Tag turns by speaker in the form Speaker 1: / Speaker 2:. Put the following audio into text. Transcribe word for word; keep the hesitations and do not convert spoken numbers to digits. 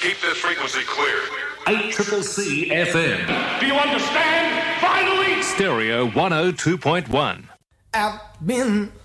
Speaker 1: Keep this frequency clear.
Speaker 2: eight C C C F M.
Speaker 1: Do you understand? Finally!
Speaker 2: Stereo one oh two point one.
Speaker 3: I've been